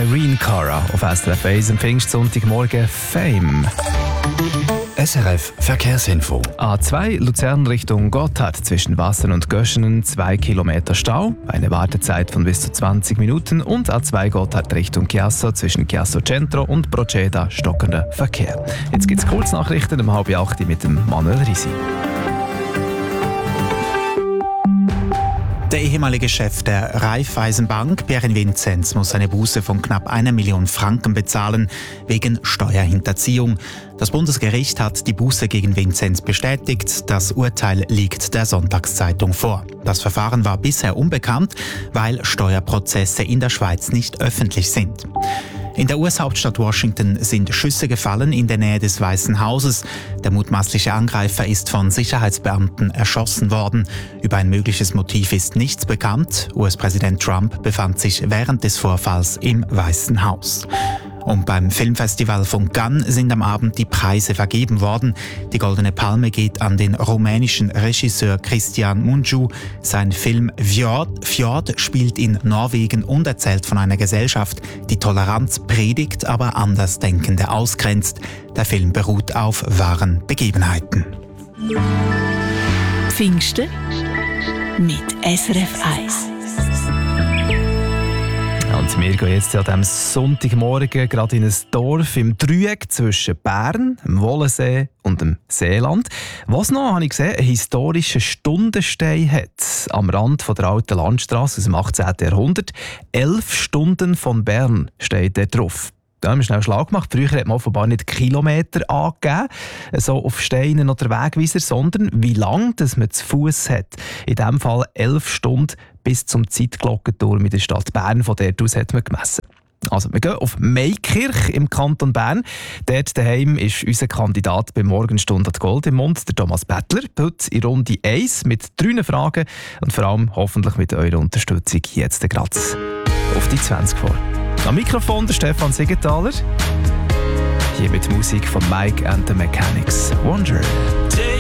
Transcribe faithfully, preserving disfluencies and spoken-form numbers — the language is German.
Irene Cara auf S R F eins am Pfingstsonntagmorgen Fame. S R F Verkehrsinfo. A zwei Luzern Richtung Gotthard zwischen Wassern und Göschenen zwei Kilometer Stau, eine Wartezeit von bis zu zwanzig Minuten und A zwei Gotthard Richtung Chiasso zwischen Chiasso Centro und Proceda stockender Verkehr. Jetzt gibt es Kurznachrichten um halb acht mit dem Manuel Risi. Der ehemalige Chef der Raiffeisenbank, Pierre Vinzenz, muss eine Buße von knapp einer Million Franken bezahlen, wegen Steuerhinterziehung. Das Bundesgericht hat die Buße gegen Vinzenz bestätigt. Das Urteil liegt der Sonntagszeitung vor. Das Verfahren war bisher unbekannt, weil Steuerprozesse in der Schweiz nicht öffentlich sind. In der U S-Hauptstadt Washington sind Schüsse gefallen in der Nähe des Weißen Hauses. Der mutmaßliche Angreifer ist von Sicherheitsbeamten erschossen worden. Über ein mögliches Motiv ist nichts bekannt. U S-Präsident Trump befand sich während des Vorfalls im Weißen Haus. Und beim Filmfestival von Cannes sind am Abend die Preise vergeben worden. Die Goldene Palme geht an den rumänischen Regisseur Cristian Mungiu. Sein Film Fjord, Fjord spielt in Norwegen und erzählt von einer Gesellschaft, die Toleranz predigt, aber Andersdenkende ausgrenzt. Der Film beruht auf wahren Begebenheiten. Pfingsten mit S R F eins. Und wir gehen jetzt an diesem Sonntagmorgen gerade in ein Dorf im Dreieck zwischen Bern, dem Wollensee und dem Seeland, was noch, habe ich gesehen, einen historischen Stundenstein hat. Am Rand von der alten Landstrasse aus dem achtzehnten Jahrhundert. Elf Stunden von Bern steht dort drauf. Da haben wir schnell Schlag gemacht. Früher hat man offenbar nicht Kilometer angegeben, so auf Steinen oder Wegweiser, sondern wie lange dass man zu Fuß hat. In diesem Fall elf Stunden bis zum Zeitglockenturm in der Stadt Bern. Von dort aus hat man gemessen. Also, wir gehen auf Meikirch im Kanton Bern. Dort daheim ist unser Kandidat bei Morgenstunde hat Gold im Mund, der Thomas Bettler. Heute in Runde eins mit drei Fragen und vor allem hoffentlich mit eurer Unterstützung jetzt gerade auf die zwanzig vor. Am Mikrofon der Stefan Siegenthaler. Hier mit Musik von Mike and the Mechanics. Wonder.